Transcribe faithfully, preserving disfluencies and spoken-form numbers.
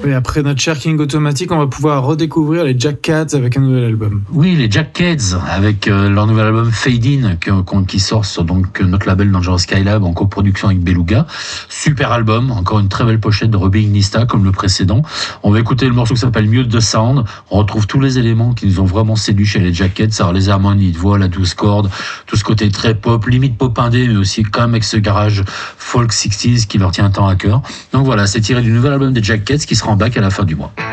Et après notre cher King Automatic, on va pouvoir redécouvrir les Jack Cats avec un nouvel album. Oui, les Jack Cats avec euh, leur nouvel album Fade In qui, qui sort sur donc notre label Dangerous Skylab en coproduction avec Beluga. Super album, encore une très belle pochette de Rubbing Nista comme le précédent. On va écouter le morceau qui s'appelle Mute the Sound. On retrouve tous les éléments qui nous ont vraiment séduit chez les Jack Cats, alors les harmonies de voix, la douze cordes, tout ce côté très pop, limite pop indé, mais aussi quand même avec ce garage folk sixties qui leur tient tant à cœur. Donc voilà, c'est tiré du nouvel album des Jack Cats qui sera en bac à la fin du mois.